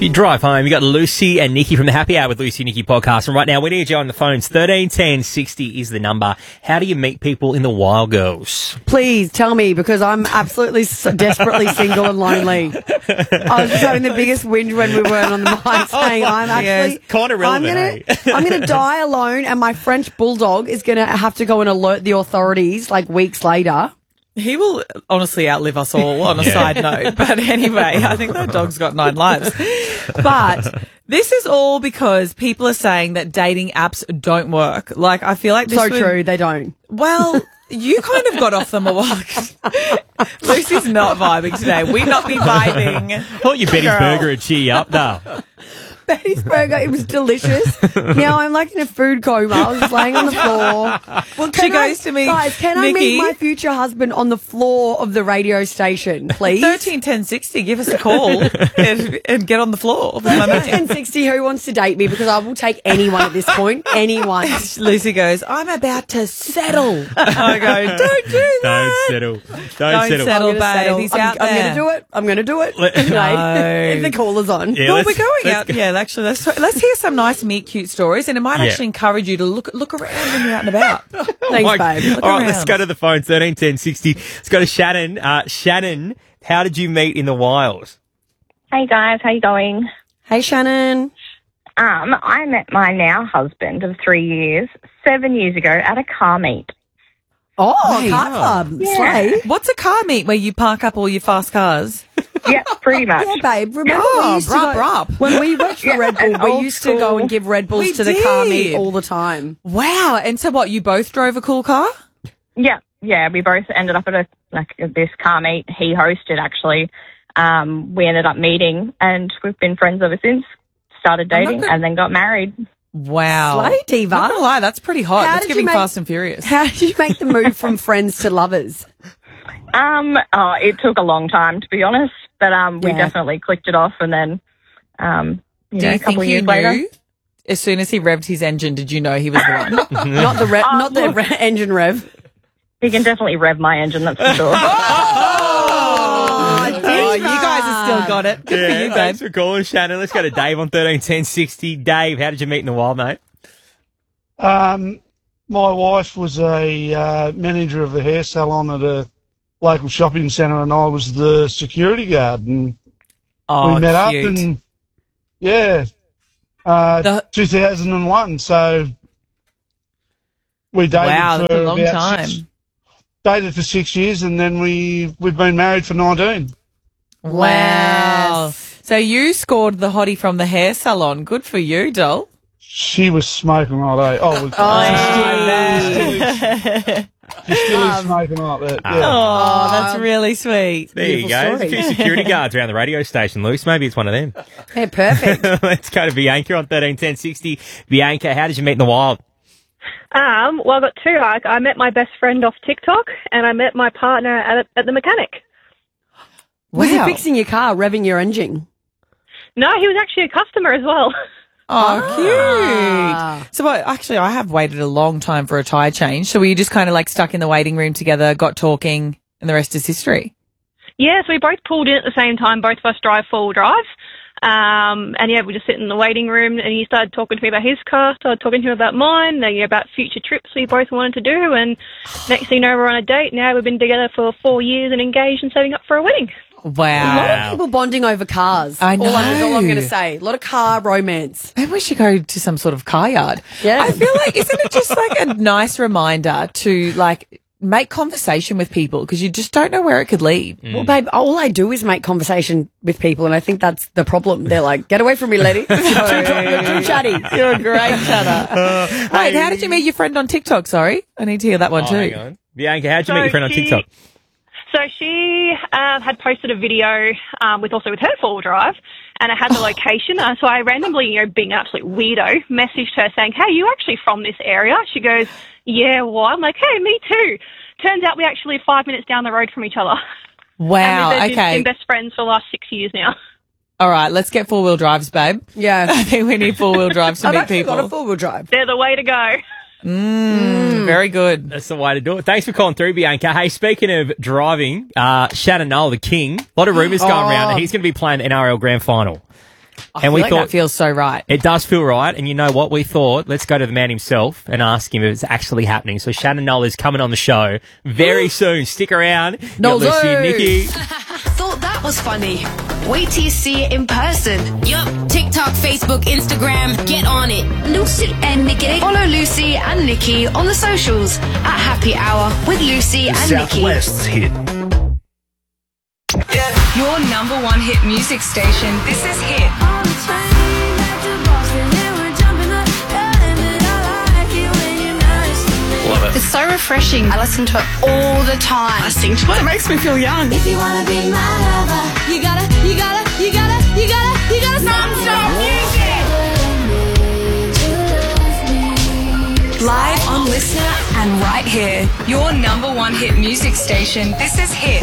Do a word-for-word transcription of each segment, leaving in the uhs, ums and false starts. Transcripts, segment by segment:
You drive home, you got Lucy and Nikki from the Happy Hour with Lucy and Nikki podcast. And right now, we need you on the phones. thirteen ten sixty is the number. How do you meet people in the wild, girls? Please tell me, because I'm absolutely so desperately single and lonely. I was just having the biggest whinge when we weren't on the mic saying I'm actually... Yes, kind of relevant, I'm eh? gonna, I'm gonna die alone, and my French bulldog is going to have to go and alert the authorities like weeks later. He will honestly outlive us all on a Yeah. side note. But anyway, I think that dog's got nine lives. But this is all because people are saying that dating apps don't work. Like, I feel like this So would- true, they don't. Well, you kind of got off them a while. Lucy's not vibing today. We not be vibing. I thought your Betty's Girl. Burger would cheer you up, though. Betty's burger, it was delicious. Now I'm like in a food coma. I was just laying on the floor. Well, She can I- goes to me, guys, can I Nikki. meet my future husband on the floor of the radio station, please? thirteen ten sixty, give us a call and, and get on the floor with my name. ten sixty, who wants to date me? Because I will take anyone at this point. Anyone. Lucy goes, I'm about to settle. I go, don't do that. Don't settle. Don't, Don't settle. settle. I'm gonna babe. settle. He's I'm, out I'm there. going to do it. I'm going to do it. Let- Anyway, if the caller's on. Yeah, Well, let's- we're going let's out. go. Yeah, actually, let's let's hear some nice meet cute stories, and it might Yeah. actually encourage you to look look around when you're out and about. Thanks, Mike, babe. All right, let's around. go to the phone. thirteen ten sixty. Let's go to Shannon. Uh, Shannon, how did you meet in the wild? Hey guys, how you going? Hey, Shannon. Um, I met my now husband of three years seven years ago at a car meet. Oh, Hey. car club. Yeah. Slay. What's a car meet where you park up all your fast cars? Yep, pretty much. Yeah, babe. Remember Oh, we used to brup, go, brup. when we worked for Yeah, Red an Bull, we old used to go school- and give Red Bulls We to the car did. meet all the time. Wow! And so, what? You both drove a cool car? Yeah, yeah. We both ended up at a like this car meet he hosted. Actually, um, we ended up meeting, and we've been friends ever since. Started I'm not dating, gonna- and then got married. Wow! Slay, Diva. Not gonna lie, that's pretty hot. How That's did you giving make- Fast and Furious. How did you make the move from friends to lovers? Um, oh, it took a long time to be honest, but um, we Yeah. definitely clicked it off, and then um, you Do know, you a couple think of you years knew? later. As soon as he revved his engine, did you know he was the one? Not the re- Oh, not the look. re- engine rev. He can definitely rev my engine, that's for sure. Oh, you guys have still got it. Good for you, babe. Thanks for calling, Shannon. Let's go to Dave on thirteen ten sixty. Dave, how did you meet in the wild, mate? Um, my wife was a uh, manager of a hair salon at a local shopping centre, and I was the security guard. And Oh, we met cute. up, and yeah, uh, The- two thousand one. So we dated Wow, for that's a long about time. Six, dated for six years, and then we we've been married for nineteen. Wow. So you scored the hottie from the hair salon. Good for you, doll. She was smoking hot, eh? Oh, Oh, she still is smoking hot. But, yeah. Oh, that's really sweet. There you Beautiful go. There's a story. few security guards around the radio station, Luce. Maybe it's one of them. Yeah, perfect. Let's go to Bianca on thirteen ten sixty. Bianca, how did you meet in the wild? Um, well, I got two. I, I met my best friend off TikTok, and I met my partner at, at the mechanic. Was he Wow. fixing your car, revving your engine? No, he was actually a customer as well. Oh, Ah. cute. So, what, actually, I have waited a long time for a tyre change. So, were you just kind of like stuck in the waiting room together, got talking, and the rest is history? Yeah, so we both pulled in at the same time. Both of us drive four-wheel drive. Um, and yeah, we just sit in the waiting room, and he started talking to me about his car, started talking to him about mine, then, yeah, about future trips we both wanted to do. And next thing you know, we're on a date. Now we've been together for four years and engaged and setting up for a wedding. A lot Wow. of people bonding over cars. I All I'm, all I'm know. going to say. A lot of car romance. Maybe we should go to some sort of car yard. Yeah. I feel like, isn't it just like a nice reminder to like make conversation with people because you just don't know where it could lead? Well, babe, all I do is make conversation with people, and I think that's the problem. They're like, get away from me, lady. You're too, you're too chatty. You're a great chatter. Wait, how did you meet your friend on TikTok? Sorry, I need to hear that one Oh, too. hang on. Bianca, how did you So meet your friend on she- TikTok? So she uh, had posted a video um, with also with her four-wheel drive, and it had the location. Uh, so I randomly, you know, being an absolute weirdo, messaged her saying, "Hey, you actually from this area?" She goes, "Yeah, why?" I'm like, "Hey, me too." Turns out we actually live five minutes down the road from each other. Wow. and we've Okay. been best friends for the last six years now. All right. Let's get four wheel drives, babe. Yeah. I think we need four wheel drives to I've meet actually people. got a four-wheel drive. They're the way to go. Mm, very good. That's the way to do it. Thanks for calling through, Bianca. Hey, speaking of driving, uh, Shannon Noel, the king, a lot of rumours going around that he's going to be playing the N R L Grand Final. I and feel we like thought that feels so right. it does feel right. And you know what? We thought, let's go to the man himself and ask him if it's actually happening. So Shannon Knoll is coming on the show very soon. Stick around. You got Lucy and Nikki. Thought that was funny. Wait till you see it in person. Yup, TikTok, Facebook, Instagram, get on it. Lucy and Nikki. Follow Lucy and Nikki on the socials at Happy Hour with Lucy and Nikki. Southwest's hit. Your number one hit music station. This is Hit. Love it. It's so refreshing. I listen to it all the time. I sing to it. It makes me feel young. If you wanna be my lover, you gotta, you gotta, you gotta, you gotta, you gotta non-stop music. Live on Listener and right here. Your number one hit music station. This is Hit.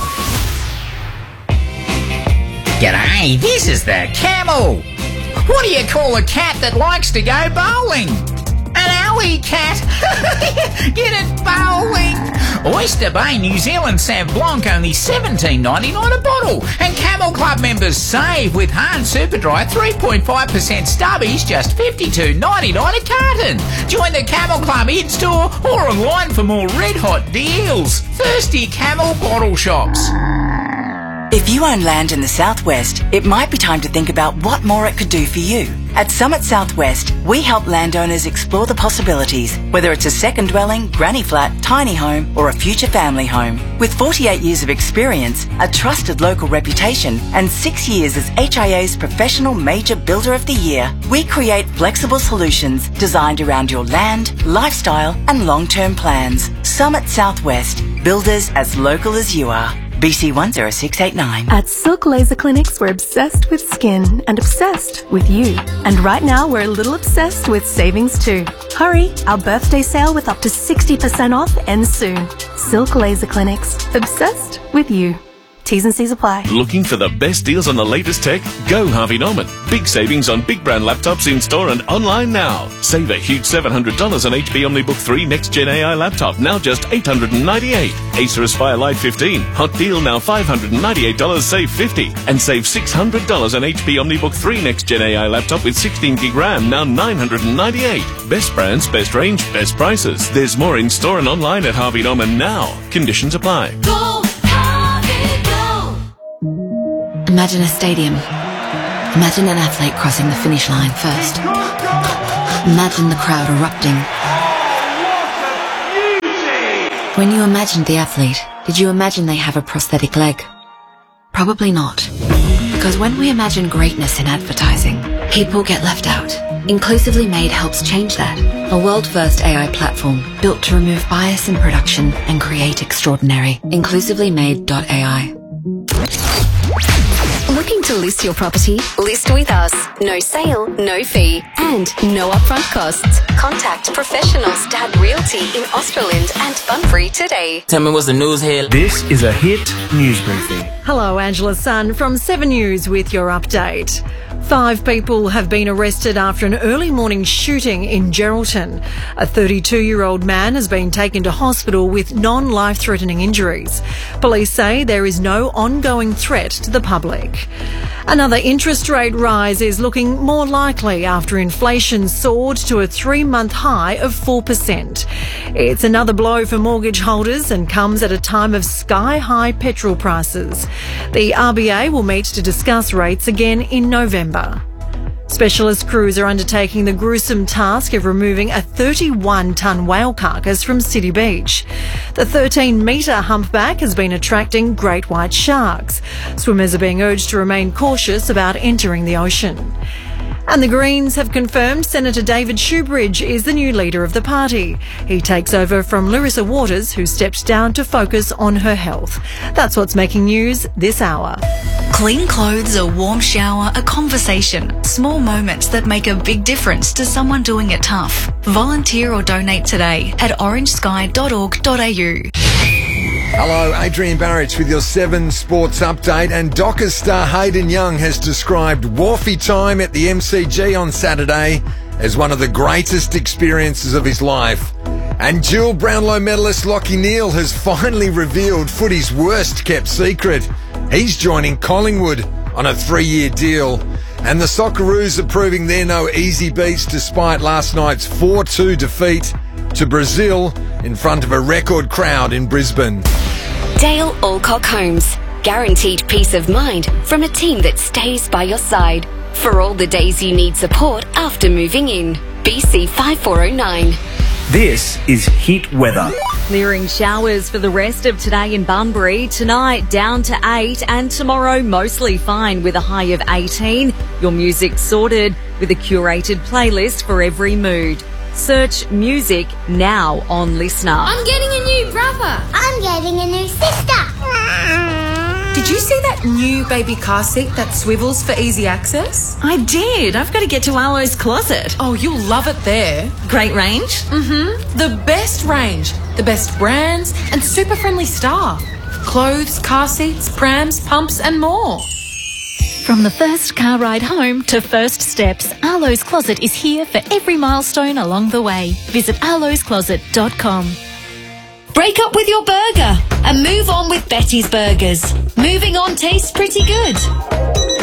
G'day, this is the Camel. What do you call a cat that likes to go bowling? An alley cat. Get it, bowling. Oyster Bay New Zealand Sauv Blanc only seventeen ninety-nine a bottle. And Camel Club members save with Hahn Superdry three point five percent stubbies just fifty-two ninety-nine a carton. Join the Camel Club in-store or online for more red-hot deals. Thirsty Camel bottle shops. If you own land in the Southwest, it might be time to think about what more it could do for you. At Summit Southwest, we help landowners explore the possibilities, whether it's a second dwelling, granny flat, tiny home, or a future family home. With forty-eight years of experience, a trusted local reputation, and six years as H I A's Professional Major Builder of the Year, we create flexible solutions designed around your land, lifestyle, and long-term plans. Summit Southwest, builders as local as you are. B C one zero six eight nine. At Silk Laser Clinics, we're obsessed with skin and obsessed with you. And right now, we're a little obsessed with savings too. Hurry, our birthday sale with up to sixty percent off ends soon. Silk Laser Clinics, obsessed with you. T's and C's apply. Looking for the best deals on the latest tech? Go Harvey Norman. Big savings on big brand laptops in store and online now. Save a huge seven hundred dollars on H P OmniBook three Next Gen A I laptop, now just eight hundred ninety-eight dollars. Acer Aspire Lite fifteen, hot deal now five hundred ninety-eight dollars, save fifty dollars. And save six hundred dollars on H P OmniBook three Next Gen A I laptop with sixteen gig RAM, now nine hundred ninety-eight dollars. Best brands, best range, best prices. There's more in store and online at Harvey Norman now. Conditions apply. Go, Harvey, go. Imagine a stadium. Imagine an athlete crossing the finish line first. Imagine the crowd erupting. When you imagined the athlete, did you imagine they have a prosthetic leg? Probably not. Because when we imagine greatness in advertising, people get left out. Inclusively Made helps change that. A world-first A I platform built to remove bias in production and create extraordinary. inclusively made dot A I. Looking to list your property? List with us. No sale, no fee, and no upfront costs. Contact professionals Dad Realty in Australand and Bunbury today. Tell me what's the news here. This is a Hit News Briefing. Hello, Angela Sun from Seven News with your update. Five people have been arrested after an early morning shooting in Geraldton. A thirty-two-year-old man has been taken to hospital with non-life-threatening injuries. Police say there is no ongoing threat to the public. Another interest rate rise is looking more likely after inflation soared to a three-month high of four percent. It's another blow for mortgage holders and comes at a time of sky-high petrol prices. The R B A will meet to discuss rates again in November. Specialist crews are undertaking the gruesome task of removing a thirty-one tonne whale carcass from City Beach. The thirteen metre humpback has been attracting great white sharks. Swimmers are being urged to remain cautious about entering the ocean. And the Greens have confirmed Senator David Shoebridge is the new leader of the party. He takes over from Larissa Waters, who stepped down to focus on her health. That's what's making news this hour. Clean clothes, a warm shower, a conversation. Small moments that make a big difference to someone doing it tough. Volunteer or donate today at orange sky dot org dot A U. Hello, Adrian Barrett with your Seven Sports Update, and Dockers star Hayden Young has described Wharfie time at the M C G on Saturday as one of the greatest experiences of his life. And dual Brownlow medalist Lockie Neal has finally revealed footy's worst kept secret. He's joining Collingwood on a three-year deal. And the Socceroos are proving they're no easy beats despite last night's four two defeat to Brazil in front of a record crowd in Brisbane. Dale Alcock Homes. Guaranteed peace of mind from a team that stays by your side for all the days you need support after moving in. B C five four oh nine. This is Hit Weather. Clearing showers for the rest of today in Bunbury. Tonight down to eight and tomorrow mostly fine with a high of eighteen. Your music sorted with a curated playlist for every mood. Search music now on Listener. I'm getting a new brother. I'm getting a new sister. Did you see that new baby car seat that swivels for easy access? I did. I've got to get to Arlo's Closet. Oh, you'll love it there. Great range? Mm-hmm. The best range, the best brands, and super friendly staff. Clothes, car seats, prams, pumps, and more. From the first car ride home to first steps, Arlo's Closet is here for every milestone along the way. Visit arlos closet dot com. Break up with your burger and move on with Betty's Burgers. Moving on tastes pretty good.